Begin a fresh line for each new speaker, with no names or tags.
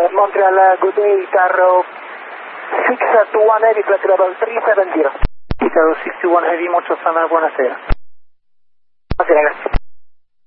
Montreal, good day, Icaro 621 Heavy, flight level 370.
Icaro 61 Heavy, Mocho Standard, buonasera.
Buonasera, grazie.